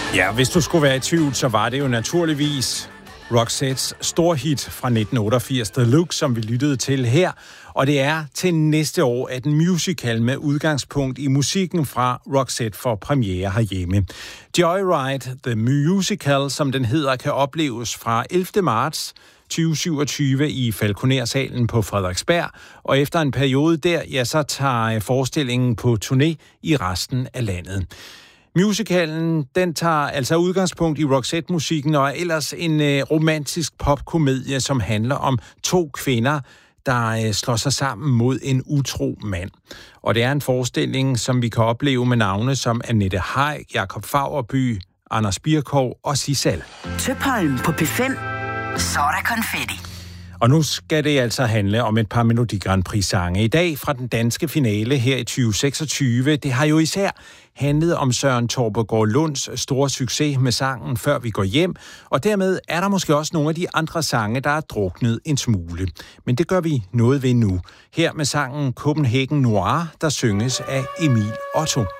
Ja, hvis du skulle være i tvivl, så var det jo naturligvis Roxettes storhit fra 1988, The Look, som vi lyttede til her. Og det er til næste år, at en musical med udgangspunkt i musikken fra Roxette får premiere herhjemme. Joyride, The Musical, som den hedder, kan opleves fra 11. marts 2027 i Falconer-salen på Frederiksberg, og efter en periode der, ja, så tager forestillingen på turné i resten af landet. Musicalen, den tager altså udgangspunkt i Roxette-musikken og er ellers en romantisk popkomedie, som handler om to kvinder, der slår sig sammen mod en utro mand. Og det er en forestilling, som vi kan opleve med navne som Annette Heick, Jakob Faurby, Anders Birkov og Sissal. Tøpholm på P5. Så er der konfetti. Og nu skal det altså handle om et par Melodi Grand Prix-sange. I dag fra den danske finale her i 2026. Det har jo især handlet om Søren Torpegaard Lunds store succes med sangen Før vi går hjem. Og dermed er der måske også nogle af de andre sange, der er druknet en smule. Men det gør vi noget ved nu. Her med sangen Copenhagen Noir, der synges af Emil Otto.